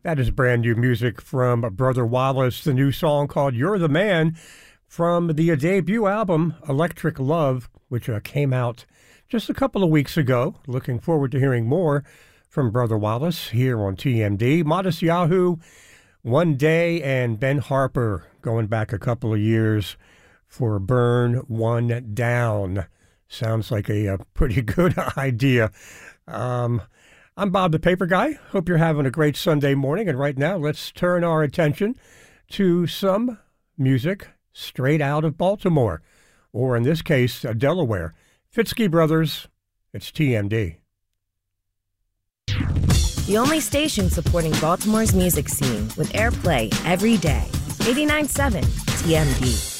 That is brand new music from Brother Wallace, the new song called You're the Man from the debut album Electric Love, which came out just a couple of weeks ago. Looking forward to hearing more from Brother Wallace here on TMD. Modest Yahoo, One Day, and Ben Harper going back a couple of years for Burn One Down. Sounds like a pretty good idea. I'm Bob the Paper Guy. Hope you're having a great Sunday morning. And right now, let's turn our attention to some music straight out of Baltimore, or in this case, Delaware. Fitzky Brothers, it's TMD. The only station supporting Baltimore's music scene with airplay every day. 89.7 TMD.